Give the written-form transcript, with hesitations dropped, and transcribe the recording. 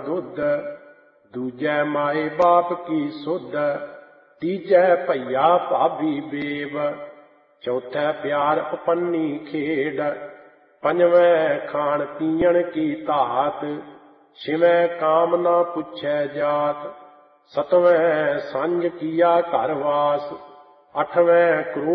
दुध। दूजै माए बाप की सुध। तीजै भैया भाभी बेव। चौथै प्यार अपनी खेड। पंजवें खाण पीण की धात। छेवें काम ना पुछै जात। सतवें सांझ किया घर वास। अठवें क्रोध